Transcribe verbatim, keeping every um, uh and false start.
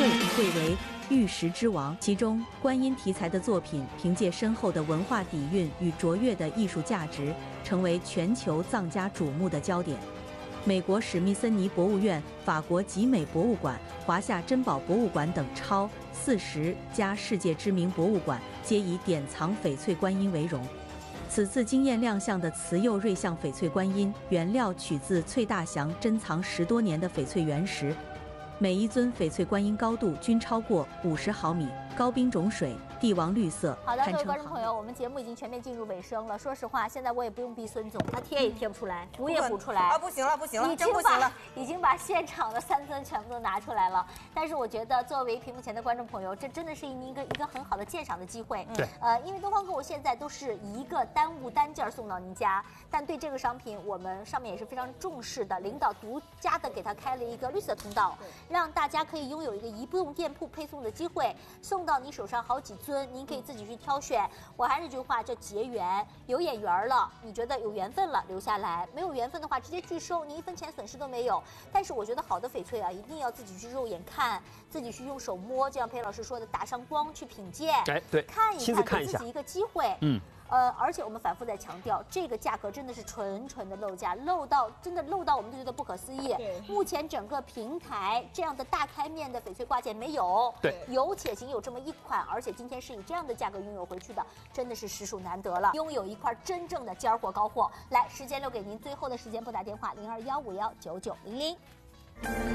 贵贵为玉石之王。其中，观音题材的作品凭借深厚的文化底蕴与卓越的艺术价值，成为全球藏家瞩目的焦点。美国史密森尼博物院、法国集美博物馆、华夏珍宝博物馆等超四十家世界知名博物馆皆以典藏翡翠观音为荣。此次惊艳亮相的慈釉瑞相翡翠观音，原料取自翠大祥珍藏十多年的翡翠原石。每一尊翡翠观音高度均超过五十毫米，高冰种水，帝王绿色。 好的，各位观众朋友，我们节目已经全面进入尾声了。说实话，现在我也不用逼孙总，他贴也贴不出来，补也补出来啊！不行了，不行了， 已经把已经把现场的三尊全部都拿出来了。但是我觉得，作为屏幕前的观众朋友，这真的是一个一个很好的鉴赏的机会。 对， 呃，因为东方购物现在都是一个单物单件送到您家，但对这个商品，我们上面也是非常重视的，领导独家的给他开了一个绿色通道，让大家可以拥有一个移步用店铺配送的机会，送到你手上好几尊，您可以自己去挑选。我还是那句话，叫结缘，有眼缘了，你觉得有缘分了留下来，没有缘分的话直接拒收，您一分钱损失都没有。但是我觉得好的翡翠啊，一定要自己去肉眼看，自己去用手摸，就像裴老师说的，打上光去品鉴， 哎，对， 看一看，给自己一个机会， 嗯。 呃，而且我们反复在强调，这个价格真的是纯纯的漏价，漏到真的漏到我们都觉得不可思议。目前整个平台这样的大开面的翡翠挂件没有， 对， 有且仅有这么一款，而且今天是以这样的价格拥有回去的，真的是实属难得了，拥有一块真正的尖货高货。来，时间留给您，最后的时间拨打电话零二幺五幺九九零零。